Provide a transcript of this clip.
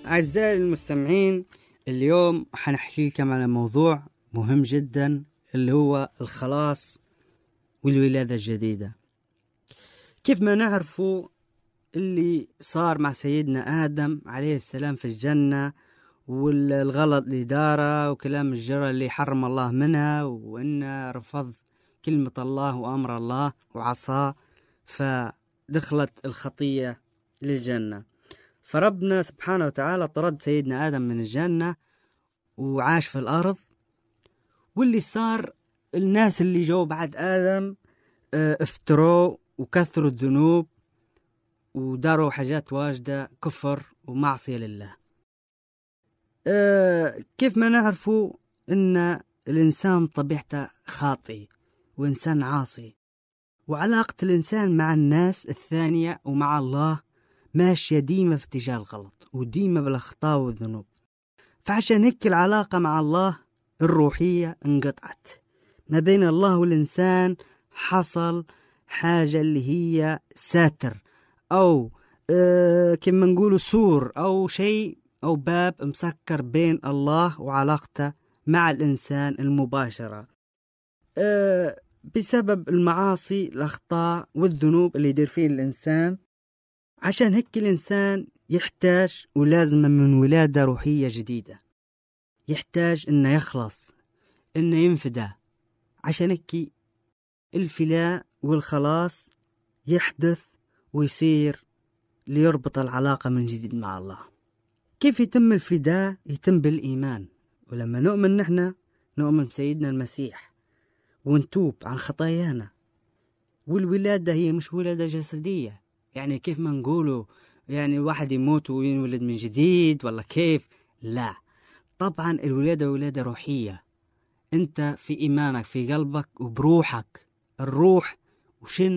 أعزائي المستمعين، اليوم حنحكي لكم على موضوع مهم جدا اللي هو الخلاص والولادة الجديدة. كيف ما نعرفوا اللي صار مع سيدنا آدم عليه السلام في الجنة، والغلط اللي داره وكلام الجرى اللي حرم الله منها، وإنه رفض كلمة الله وأمر الله وعصاه، فدخلت الخطية للجنة. فربنا سبحانه وتعالى طرد سيدنا آدم من الجنة وعاش في الأرض. واللي صار الناس اللي جو بعد آدم افتروا وكثروا الذنوب وداروا حاجات واجدة كفر ومعصية لله. كيف ما نعرفوا إن الإنسان طبيعته خاطئ وإنسان عاصي، وعلاقة الإنسان مع الناس الثانية ومع الله ماشية ديما في اتجاه الغلط وديما بالأخطاء والذنوب. فعشان هيك العلاقة مع الله الروحية انقطعت ما بين الله والإنسان. حصل حاجة اللي هي ساتر أو كما نقول سور أو شيء أو باب مسكر بين الله وعلاقته مع الإنسان المباشرة بسبب المعاصي الأخطاء والذنوب اللي يدير فيه الإنسان. عشان هيك الإنسان يحتاج ولازم من ولادة روحية جديدة، يحتاج إنه يخلص، إنه ينفدى. عشان هيك الفداء والخلاص يحدث ويصير ليربط العلاقة من جديد مع الله. كيف يتم الفداء؟ يتم بالإيمان. ولما نؤمن نحن نؤمن بسيدنا المسيح ونتوب عن خطايانا. والولادة هي مش ولادة جسدية، يعني كيف ما نقولوا يعني الواحد يموت وينولد من جديد ولا كيف؟ لا، طبعا الولادة ولادة روحية. انت في إيمانك في قلبك وبروحك، الروح وشن